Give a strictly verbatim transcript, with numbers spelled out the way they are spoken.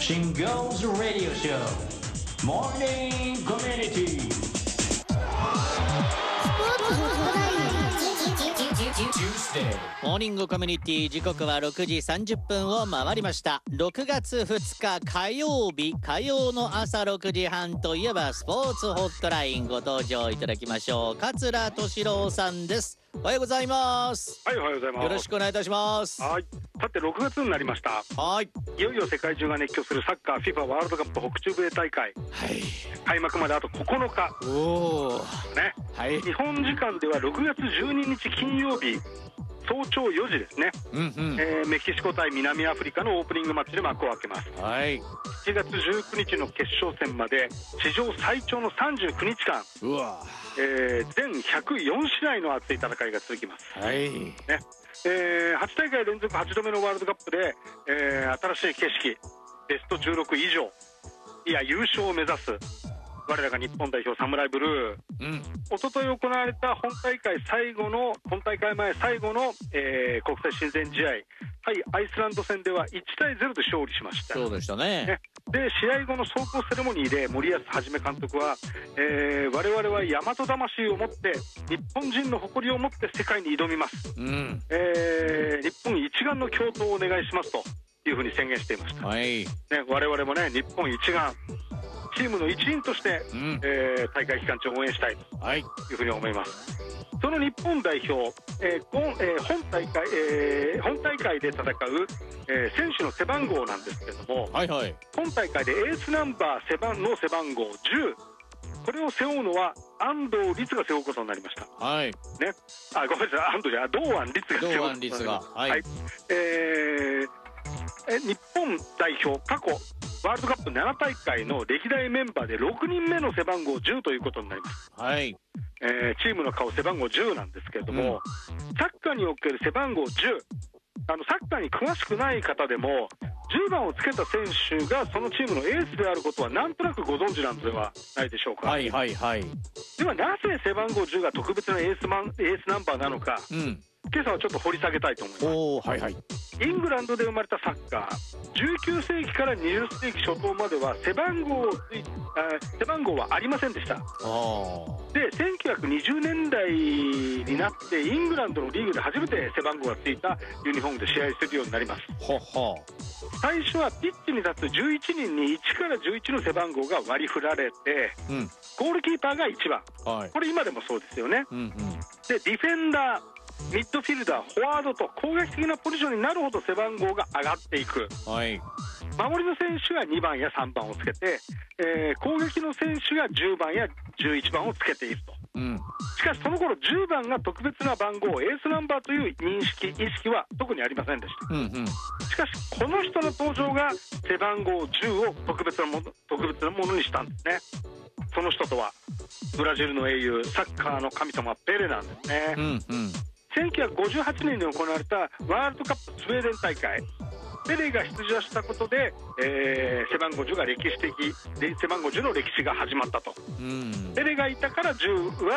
Shingo's Radio Show Morning Community。 モーニングコミュニティ、時刻はろくじさんじゅっぷんを回りました。ろくがつふつか火曜日、火曜の朝ろくじはんといえばスポーツホットラインご登場いただきましょう。桂敏郎さんです。おはようございます。 はい、おはようございます。 よろしくお願いいたします。 はい、さてろくがつになりました。 はい、 いよいよ世界中が熱狂するサッカー FIFA ワールドカップ北中米大会、 はい、 開幕まであとここのか。 おー、 ね、 はい、 日本時間ではろくがつじゅうににち金曜日早朝よじですね、 うんうん、 えー、メキシコ対南アフリカのオープニングマッチで幕を開けます。 はい、 しちがつじゅうくにちの決勝戦まで史上最長のさんじゅうくにちかん、 うわ、 えー、全ひゃくよんしあいの熱い戦いが続きます。 はい、 ね、えー、はちだいかい連続はちどめのワールドカップで、えー、新しい景色、ベストじゅうろく以上、いや優勝を目指す我らが日本代表サムライブルー、うん、一昨日行われた本大会最後の本大会前最後の、えー、国際親善試合対アイスランド戦ではいちたいゼロで勝利しました。 そうでしたね。 ね、で試合後の壮行セレモニーで森保一監督は、えー、我々は大和魂を持って日本人の誇りを持って世界に挑みます、うん、えー、日本一丸の共闘をお願いしますというふうに宣言していました、はい、ね、我々もね日本一丸チームの一員として、うん、えー、大会期間中応援したいというふうに思います、はい、その日本代表、えー本えー、本大会、えー、本大会で戦う、えー、選手の背番号なんですけども、はいはい、本大会でエースナンバー背番の背番号じゅう、これを背負うのは安藤律が背負うことになりました。はい、ね、あ、ごめんなさい、安藤じゃ堂安律が背負うことになります。はい、はい、えー、え日本代表過去ワールドカップななたいかいの歴代メンバーでろくにんめの背番号じゅうということになります。はい、えー、チームの顔背番号じゅうなんですけれども、うん、サッカーにおける背番号じゅう、あのサッカーに詳しくない方でもじゅうばんをつけた選手がそのチームのエースであることはなんとなくご存知なんではないでしょうか。はいはいはい。ではなぜ背番号じゅうが特別なエースマン、エースナンバーなのか、うん、今朝はちょっと掘り下げたいと思います。おー、はいはい。イングランドで生まれたサッカー、じゅうきゅうせいきからにじゅっせいき初頭までは背番号をつい背番号はありませんでした。あでせんきゅうひゃくにじゅうねんだいになってイングランドのリーグで初めて背番号がついたユニフォームで試合するようになります。ほほ、最初はピッチに立つじゅういちにんにいちからじゅういちの背番号が割り振られて、うん、ゴールキーパーがいちばん、はい、これ今でもそうですよね、うんうん、でディフェンダー、ミッドフィルダー、フォワードと攻撃的なポジションになるほど背番号が上がっていく、はい、守りの選手がにばんやさんばんをつけて、えー、攻撃の選手がじゅうばんやじゅういちばんをつけていると、うん、しかしその頃じゅうばんが特別な番号、エースナンバーという認識意識は特にありませんでした、うんうん、しかしこの人の登場が背番号じゅうを特別なもの、特別なものにしたんですね。その人とはブラジルの英雄、サッカーの神様ペレなんですね、うんうん、せんきゅうひゃくごじゅうはちねんに行われたワールドカップスウェーデン大会、ペレが出場したことで、えー、背番号じゅうが歴史的背番号じゅうの歴史が始まったと、うん、ペレがいたからじゅうは